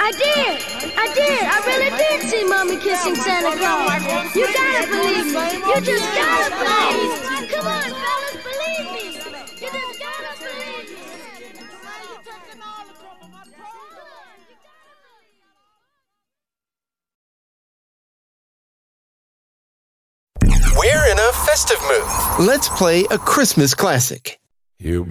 I did. I really did see Mommy kissing Santa Claus. You gotta believe me. You just gotta believe me. Come on, fellas, believe me. You just gotta believe me. We're in a festive mood. Let's play a Christmas classic. You